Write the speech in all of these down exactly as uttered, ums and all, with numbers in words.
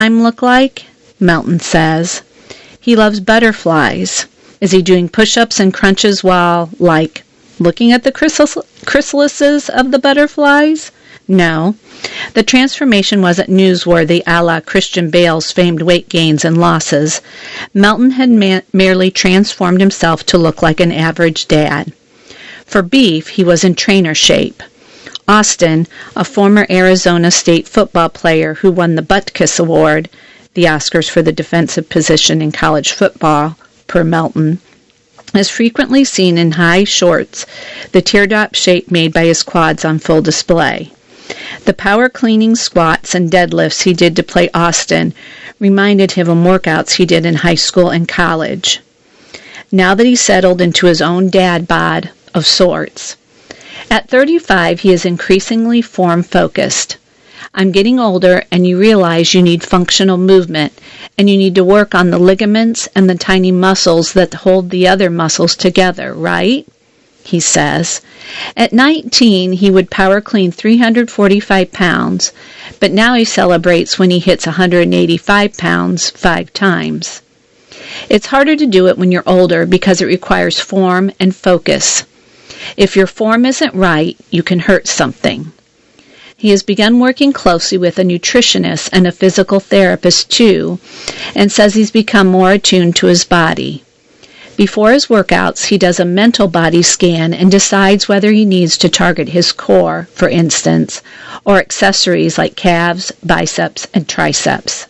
time look like? Melton says. He loves butterflies. Is he doing push-ups and crunches while, like, looking at the chrysalis- chrysalises of the butterflies? No. The transformation wasn't newsworthy a la Christian Bale's famed weight gains and losses. Melton had ma- merely transformed himself to look like an average dad. For beef, he was in trainer shape. Austin, a former Arizona State football player who won the Butkus Award, the Oscars for the defensive position in college football, per Melton, is frequently seen in high shorts, the teardrop shape made by his quads on full display. The power cleaning squats and deadlifts he did to play Austin reminded him of workouts he did in high school and college. Now that he's settled into his own dad bod of sorts. At thirty-five, he is increasingly form-focused. I'm getting older, and you realize you need functional movement, and you need to work on the ligaments and the tiny muscles that hold the other muscles together, right? He says. At nineteen, he would power clean three hundred forty-five pounds, but now he celebrates when he hits one hundred eighty-five pounds five times. It's harder to do it when you're older because it requires form and focus. If your form isn't right, you can hurt something. He has begun working closely with a nutritionist and a physical therapist too, and says he's become more attuned to his body. Before his workouts, he does a mental body scan and decides whether he needs to target his core, for instance, or accessories like calves, biceps, and triceps.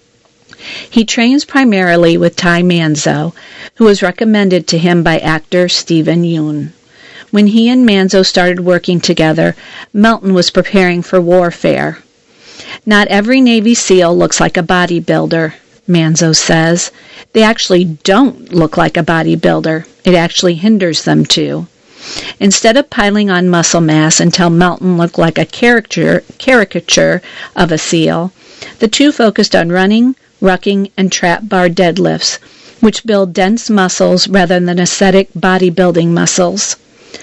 He trains primarily with Ty Manzo, who was recommended to him by actor Steven Yeun. When he and Manzo started working together, Melton was preparing for warfare. Not every Navy SEAL looks like a bodybuilder, Manzo says. They actually don't look like a bodybuilder. It actually hinders them to. Instead of piling on muscle mass until Melton looked like a caricature, caricature of a SEAL, the two focused on running, rucking, and trap bar deadlifts, which build dense muscles rather than aesthetic bodybuilding muscles.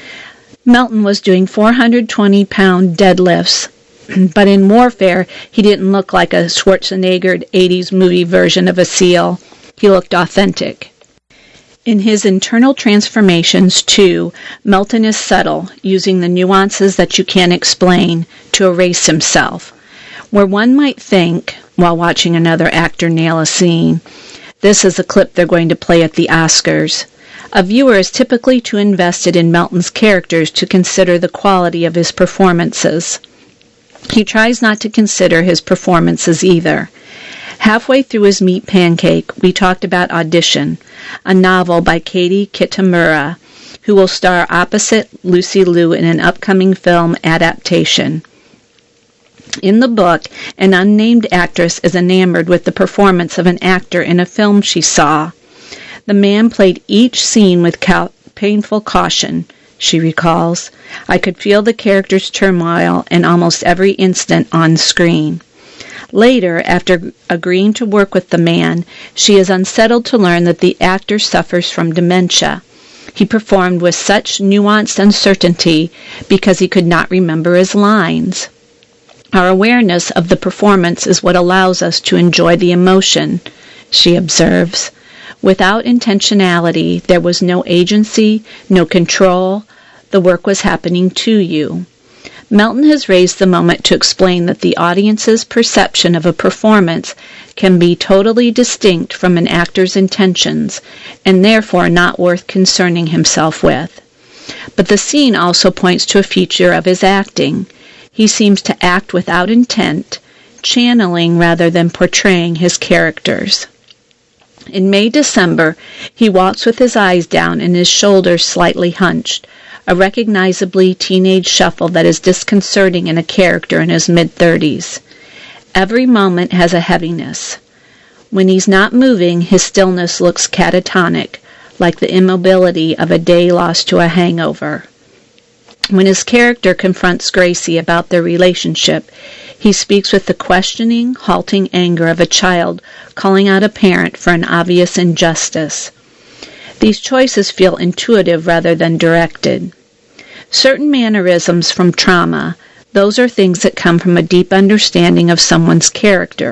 Melton was doing four hundred twenty pound deadlifts, but in warfare, he didn't look like a Schwarzenegger eighties movie version of a SEAL. He looked authentic. In his internal transformations, too, Melton is subtle, using the nuances that you can't explain to erase himself. Where one might think, while watching another actor nail a scene, this is a clip they're going to play at the Oscars, a viewer is typically too invested in Melton's characters to consider the quality of his performances. He tries not to consider his performances either. Halfway through his Meat Pancake, we talked about Audition, a novel by Katie Kitamura, who will star opposite Lucy Liu in an upcoming film adaptation. In the book, an unnamed actress is enamored with the performance of an actor in a film she saw. The man played each scene with cal- painful caution, she recalls. I could feel the character's turmoil in almost every instant on screen. Later, after agreeing to work with the man, she is unsettled to learn that the actor suffers from dementia. He performed with such nuanced uncertainty because he could not remember his lines. Our awareness of the performance is what allows us to enjoy the emotion, she observes. Without intentionality, there was no agency, no control. The work was happening to you. Melton has raised the moment to explain that the audience's perception of a performance can be totally distinct from an actor's intentions, and therefore not worth concerning himself with. But the scene also points to a feature of his acting. He seems to act without intent, channeling rather than portraying his characters. In May-December, he walks with his eyes down and his shoulders slightly hunched, a recognizably teenage shuffle that is disconcerting in a character in his mid-thirties. Every moment has a heaviness. When he's not moving, his stillness looks catatonic, like the immobility of a day lost to a hangover. When his character confronts Gracie about their relationship, he speaks with the questioning, halting anger of a child calling out a parent for an obvious injustice. These choices feel intuitive rather than directed. Certain mannerisms from trauma, those are things that come from a deep understanding of someone's character,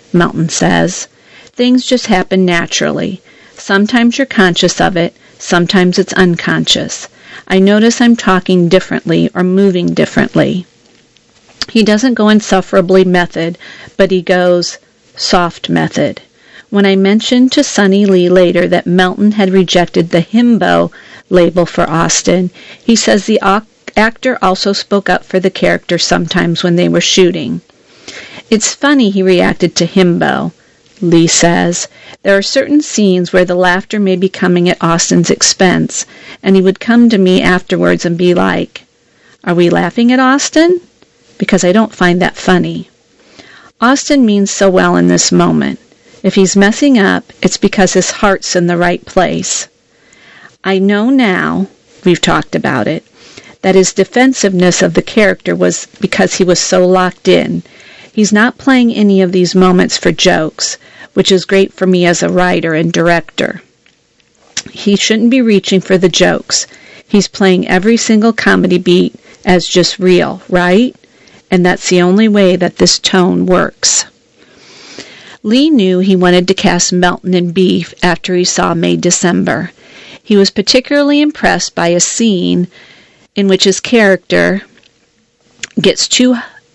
Melton says. Things just happen naturally. Sometimes you're conscious of it, sometimes it's unconscious. I notice I'm talking differently or moving differently. He doesn't go insufferably method, but he goes soft method. When I mentioned to Sonny Lee later that Melton had rejected the himbo label for Austin, he says the actor also spoke up for the character sometimes when they were shooting. It's funny he reacted to himbo, Lee says. There are certain scenes where the laughter may be coming at Austin's expense, and he would come to me afterwards and be like, "Are we laughing at Austin? Because I don't find that funny." Austin means so well in this moment. If he's messing up, it's because his heart's in the right place. I know now, we've talked about it, that his defensiveness of the character was because he was so locked in. He's not playing any of these moments for jokes, which is great for me as a writer and director. He shouldn't be reaching for the jokes. He's playing every single comedy beat as just real, right? And that's the only way that this tone works. Lee knew he wanted to cast Melton in Beef after he saw May December. He was particularly impressed by a scene in which his character gets too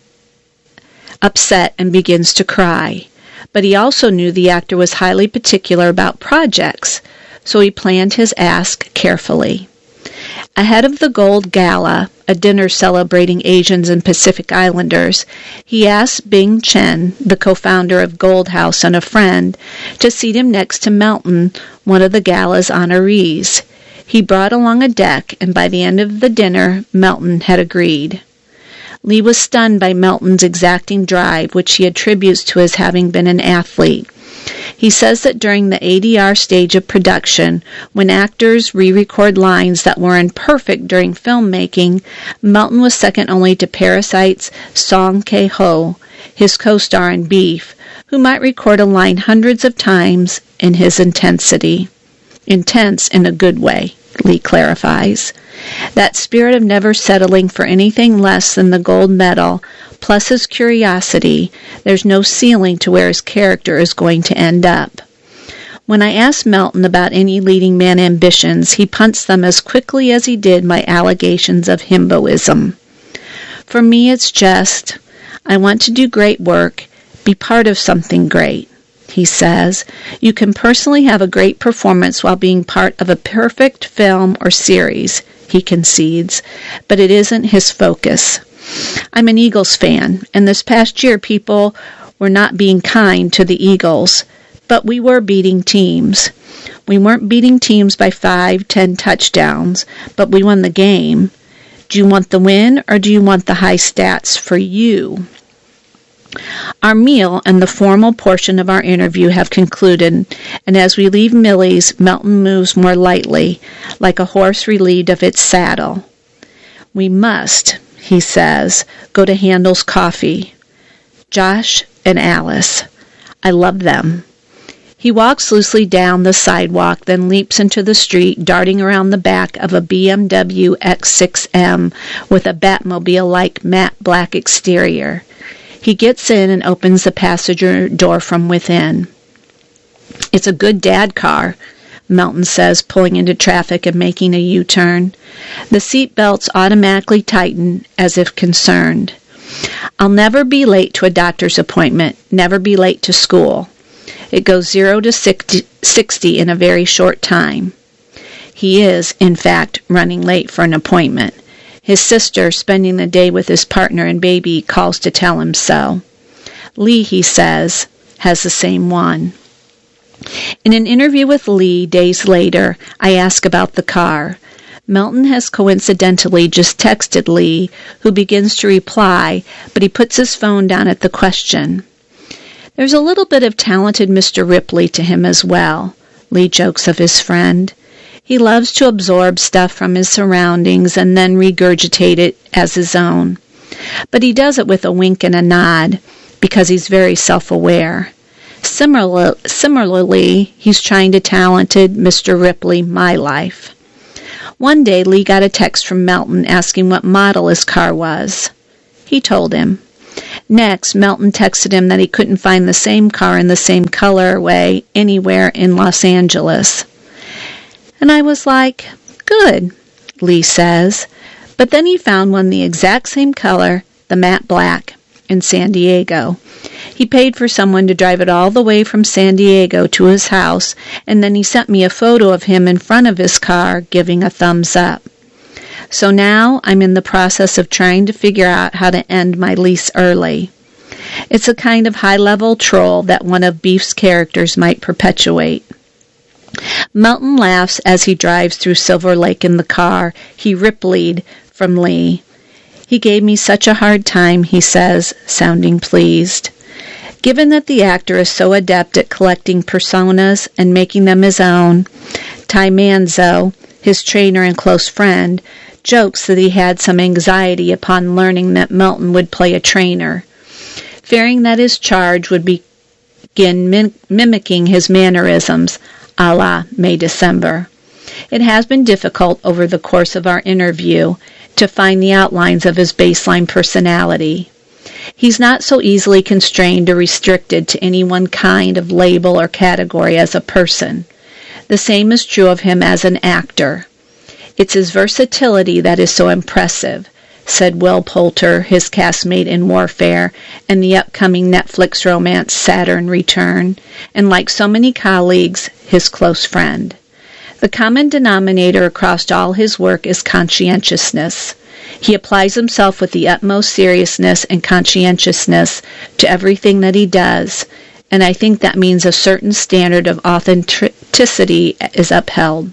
upset and begins to cry. But he also knew the actor was highly particular about projects, so he planned his ask carefully. Ahead of the Gold Gala, a dinner celebrating Asians and Pacific Islanders, he asked Bing Chen, the co-founder of Gold House and a friend, to seat him next to Melton, one of the gala's honorees. He brought along a deck, and by the end of the dinner, Melton had agreed. Lee was stunned by Melton's exacting drive, which he attributes to his having been an athlete. He says that during the A D R stage of production, when actors re-record lines that were imperfect during filmmaking, Melton was second only to Parasite's Song Kang-ho, his co-star in Beef, who might record a line hundreds of times in his intensity. Intense in a good way, Lee clarifies. That spirit of never settling for anything less than the gold medal, plus his curiosity, there's no ceiling to where his character is going to end up. When I asked Melton about any leading man ambitions, he punts them as quickly as he did my allegations of himboism. For me, it's just, I want to do great work, be part of something great. He says, you can personally have a great performance while being part of a perfect film or series, he concedes, but it isn't his focus. I'm an Eagles fan, and this past year people were not being kind to the Eagles, but we were beating teams. We weren't beating teams by five, ten touchdowns, but we won the game. Do you want the win, or do you want the high stats for you? Our meal and the formal portion of our interview have concluded, and as we leave Millie's, Melton moves more lightly, like a horse relieved of its saddle. We must, he says, go to Handel's Coffee. Josh and Alice. I love them. He walks loosely down the sidewalk, then leaps into the street, darting around the back of a B M W X six M with a Batmobile-like matte black exterior. He gets in and opens the passenger door from within. It's a good dad car, Melton says, pulling into traffic and making a U-turn. The seat belts automatically tighten as if concerned. I'll never be late to a doctor's appointment, never be late to school. It goes zero to sixty in a very short time. He is, in fact, running late for an appointment. His sister, spending the day with his partner and baby, calls to tell him so. Lee, he says, has the same one. In an interview with Lee days later, I ask about the car. Melton has coincidentally just texted Lee, who begins to reply, but he puts his phone down at the question. There's a little bit of talented Mister Ripley to him as well, Lee jokes of his friend. He loves to absorb stuff from his surroundings and then regurgitate it as his own. But he does it with a wink and a nod, because he's very self-aware. Similar, similarly, he's trying to talented Mister Ripley my life. One day, Lee got a text from Melton asking what model his car was. He told him. Next, Melton texted him that he couldn't find the same car in the same colorway anywhere in Los Angeles. And I was like, good, Lee says. But then he found one the exact same color, the matte black, in San Diego. He paid for someone to drive it all the way from San Diego to his house, and then he sent me a photo of him in front of his car giving a thumbs up. So now I'm in the process of trying to figure out how to end my lease early. It's a kind of high-level troll that one of Beef's characters might perpetuate. Melton laughs as he drives through Silver Lake in the car he riplied from Lee. He gave me such a hard time, he says, sounding pleased. Given that the actor is so adept at collecting personas and making them his own, Ty Manzo, his trainer and close friend, jokes that he had some anxiety upon learning that Melton would play a trainer, fearing that his charge would begin mim- mimicking his mannerisms, a la May December. It has been difficult over the course of our interview to find the outlines of his baseline personality. He's not so easily constrained or restricted to any one kind of label or category as a person. The same is true of him as an actor. It's his versatility that is so impressive, said Will Poulter, his castmate in Warfare and the upcoming Netflix romance Saturn Return, and like so many colleagues, his close friend. The common denominator across all his work is conscientiousness. He applies himself with the utmost seriousness and conscientiousness to everything that he does, and I think that means a certain standard of authenticity is upheld.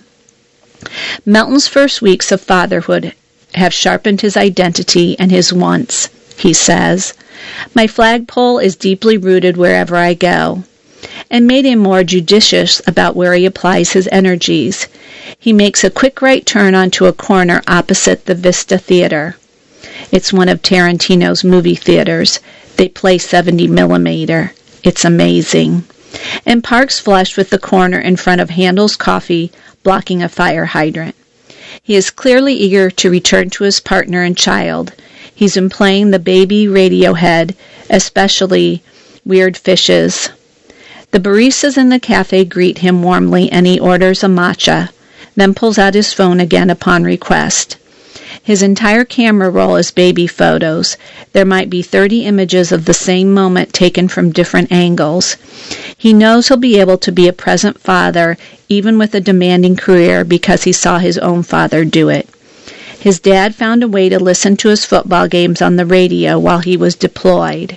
Melton's first weeks of fatherhood have sharpened his identity and his wants, he says. My flagpole is deeply rooted wherever I go, and made him more judicious about where he applies his energies. He makes a quick right turn onto a corner opposite the Vista Theater. It's one of Tarantino's movie theaters. They play seventy millimeter. It's amazing. And parks flush with the corner in front of Handel's Coffee, blocking a fire hydrant. He is clearly eager to return to his partner and child. He's been playing the baby Radiohead, especially Weird Fishes. The baristas in the cafe greet him warmly and he orders a matcha, then pulls out his phone again upon request. His entire camera roll is baby photos. There might be thirty images of the same moment taken from different angles. He knows he'll be able to be a present father even with a demanding career because he saw his own father do it. His dad found a way to listen to his football games on the radio while he was deployed.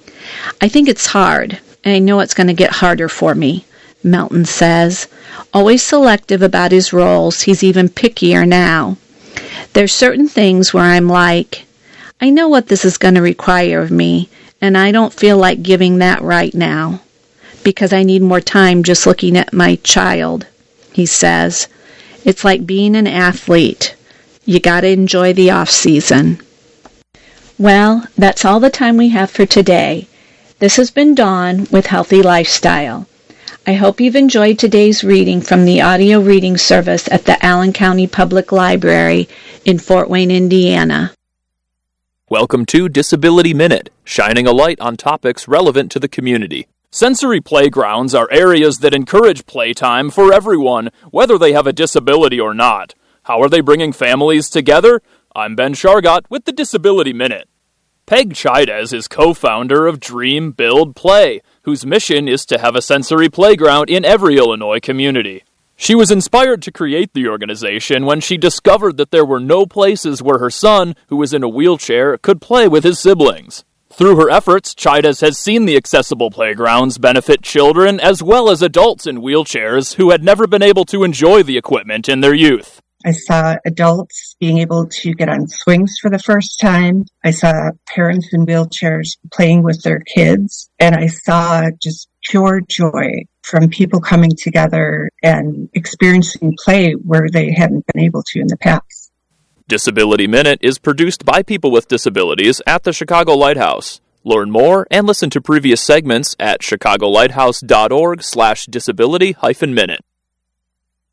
I think it's hard, and I know it's going to get harder for me, Melton says. Always selective about his roles, he's even pickier now. There's certain things where I'm like, I know what this is going to require of me, and I don't feel like giving that right now, because I need more time just looking at my child, he says. It's like being an athlete. You got to enjoy the off-season. Well, that's all the time we have for today. This has been Dawn with Healthy Lifestyle. I hope you've enjoyed today's reading from the audio reading service at the Allen County Public Library in Fort Wayne, Indiana. Welcome to Disability Minute, shining a light on topics relevant to the community. Sensory playgrounds are areas that encourage playtime for everyone, whether they have a disability or not. How are they bringing families together? I'm Ben Shargott with the Disability Minute. Peg Chaidez is co-founder of Dream, Build, Play, whose mission is to have a sensory playground in every Illinois community. She was inspired to create the organization when she discovered that there were no places where her son, who was in a wheelchair, could play with his siblings. Through her efforts, Chaidez has seen the accessible playgrounds benefit children as well as adults in wheelchairs who had never been able to enjoy the equipment in their youth. I saw adults being able to get on swings for the first time. I saw parents in wheelchairs playing with their kids. And I saw just pure joy from people coming together and experiencing play where they hadn't been able to in the past. Disability Minute is produced by people with disabilities at the Chicago Lighthouse. Learn more and listen to previous segments at chicagolighthouse.org slash disability hyphen minute.